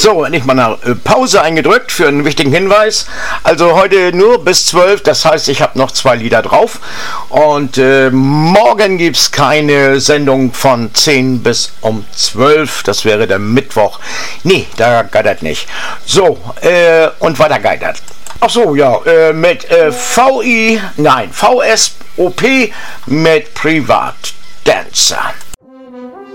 So, endlich mal eine Pause eingedrückt für einen wichtigen Hinweis. Also heute nur bis 12, das heißt, ich habe noch 2 Lieder drauf. Und morgen gibt es keine Sendung von 10 bis um 12. Das wäre der Mittwoch. Nee, da geitert nicht. So, und weiter geitert. Ach so, ja, mit VSOP mit Privatdancer.